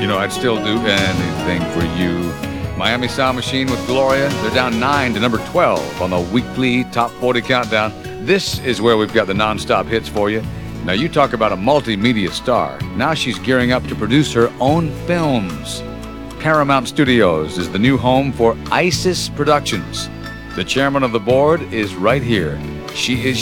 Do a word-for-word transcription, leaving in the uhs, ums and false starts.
You know, I'd still do anything for you. Miami Sound Machine with Gloria. They're down nine to number twelve on the weekly Top forty Countdown. This is where we've got the non-stop hits for you. Now, you talk about a multimedia star. Now she's gearing up to produce her own films. Paramount Studios is the new home for Isis Productions. The chairman of the board is right here. She is